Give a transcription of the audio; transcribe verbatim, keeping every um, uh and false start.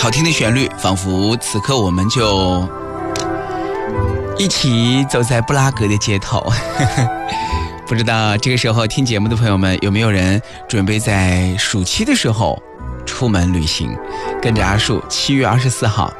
好听的旋律，仿佛此刻我们就一起走在布拉格的街头。不知道这个时候听节目的朋友们，有没有人准备在暑期的时候出门旅行？跟着阿树，七月二十四号